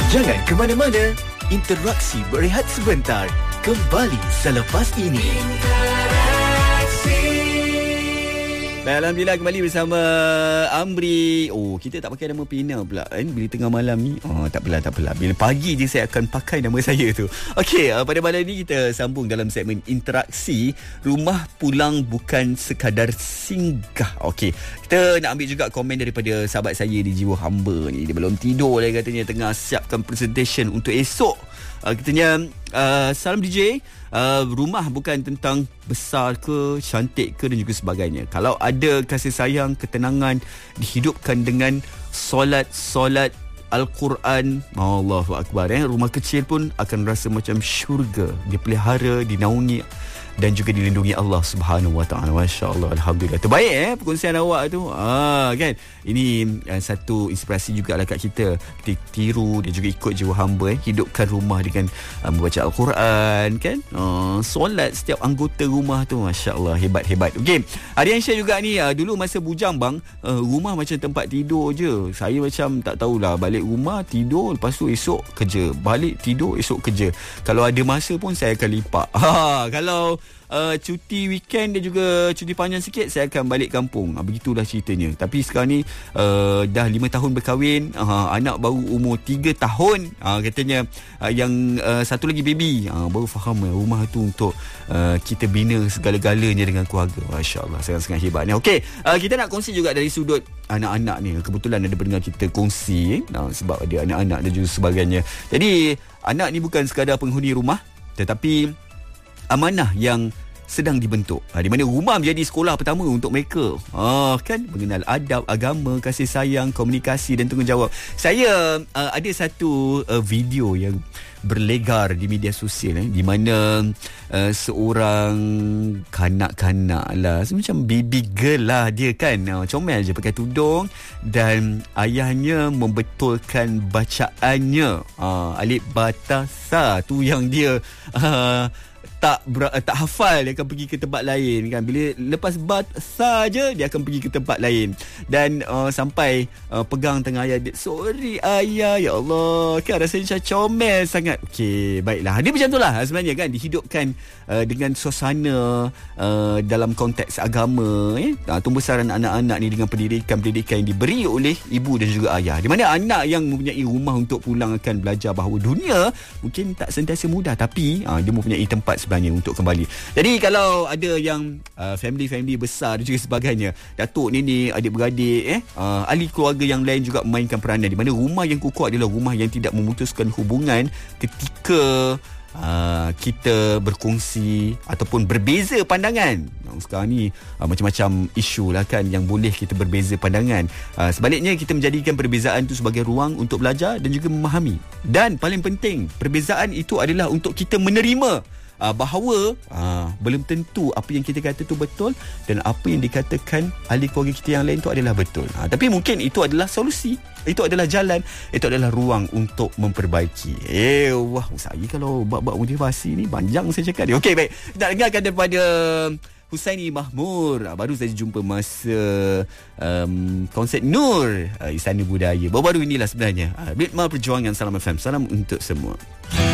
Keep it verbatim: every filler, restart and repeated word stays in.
Jangan ke mana-mana. Interaksi berehat sebentar. Kembali selepas ini. Baik, Alhamdulillah kembali bersama Amri. Oh, kita tak pakai nama Pina pula kan bila tengah malam ni. Oh, tak apalah, tak apalah. Bila pagi je saya akan pakai nama saya tu. Okey, uh, pada malam ni kita sambung dalam segmen interaksi. Rumah pulang bukan sekadar singgah. Okey, kita nak ambil juga komen daripada sahabat saya di Jiwa Hamba ni. Dia belum tidur lah katanya, tengah siapkan presentation untuk esok. Uh, katanya, uh, salam D J. Uh, rumah bukan tentang besar ke, cantik ke dan juga sebagainya. Kalau ada kasih sayang, ketenangan dihidupkan dengan solat-solat Al-Quran, Allahu Akbar, eh? Rumah kecil pun akan rasa macam syurga. Dipelihara, dinaungi dan juga dilindungi Allah Subhanahu Wa Taala. Masya-Allah, alhamdulillah. Terbaik eh perkongsian awak tu. Ah kan. Ini uh, satu inspirasi jugalah kat kita. Kita tiru dan juga ikut Jiwa Hamba, eh hidupkan rumah dengan uh, membaca Al-Quran kan. Uh, solat setiap anggota rumah tu, masya-Allah, hebat-hebat. Okey. Ada yang share juga ni, uh, dulu masa bujang bang, uh, rumah macam tempat tidur je. Saya macam tak tahulah, balik rumah tidur, lepas tu esok kerja. Balik tidur, esok kerja. Kalau ada masa pun saya akan lipat. Ha, kalau Uh, cuti weekend dan juga cuti panjang sikit, saya akan balik kampung. uh, Begitulah ceritanya. Tapi sekarang ni uh, dah lima tahun berkahwin, uh, anak baru umur tiga tahun. uh, Katanya uh, yang uh, satu lagi baby. uh, Baru faham uh, rumah tu untuk uh, kita bina segala-galanya dengan keluarga. Masya Allah, sangat-sangat hebat ni. Okey, uh, kita nak kongsi juga dari sudut anak-anak ni. Kebetulan ada pendengar kita kongsi, eh? uh, sebab ada anak-anak dan juga sebagainya. Jadi anak ni bukan sekadar penghuni rumah, tetapi amanah yang sedang dibentuk, ha, di mana rumah menjadi sekolah pertama untuk mereka. Ah, kan, mengenal adab, agama, kasih sayang, komunikasi dan tanggungjawab. Saya uh, ada satu uh, video yang berlegar di media sosial, eh, di mana uh, seorang kanak-kanak lah, semacam baby girl lah dia kan, uh, comel je pakai tudung dan ayahnya membetulkan bacaannya. uh, Alif Batasa tu yang dia uh, tak ber, tak hafal, dia akan pergi ke tempat lain kan. Bila lepas bat saja dia akan pergi ke tempat lain dan uh, sampai uh, pegang tengah ayah dia, sorry ayah, ya Allah, kan rasanya macam comel sangat. Okey, baiklah, dia macam itulah sebenarnya kan, dihidupkan uh, dengan suasana uh, dalam konteks agama, eh? uh, tumbesaran anak-anak ni dengan pendidikan-pendidikan yang diberi oleh ibu dan juga ayah, di mana anak yang mempunyai rumah untuk pulang akan belajar bahawa dunia mungkin tak sentiasa mudah, tapi uh, dia mempunyai tempat sebenarnya untuk kembali. Jadi kalau ada yang uh, family-family besar dan juga sebagainya, datuk, nenek, adik-beradik, eh, uh, ahli keluarga yang lain juga memainkan peranan, di mana rumah yang kukuh adalah rumah yang tidak memutuskan hubungan ketika Uh, kita berkongsi ataupun berbeza pandangan. Sekarang ni uh, macam-macam isu lah kan yang boleh kita berbeza pandangan. uh, Sebaliknya kita menjadikan perbezaan itu sebagai ruang untuk belajar dan juga memahami. Dan paling penting, perbezaan itu adalah untuk kita menerima uh, bahawa uh, belum tentu apa yang kita kata tu betul dan apa yang dikatakan ahli keluarga kita yang lain tu adalah betul. uh, Tapi mungkin itu adalah solusi, itu adalah jalan, itu adalah ruang untuk memperbaiki. Eh, wah, saya kalau bab-bab motivasi ni panjang saya cakap dia. Okey, baik. Kita dengarkan daripada Husaini Mahmur. Baru saja jumpa masa um, konsert Nur, uh, Istana Budaya. Baru-baru inilah sebenarnya. Uh, Ritma Perjuangan Salam F M. Salam untuk semua.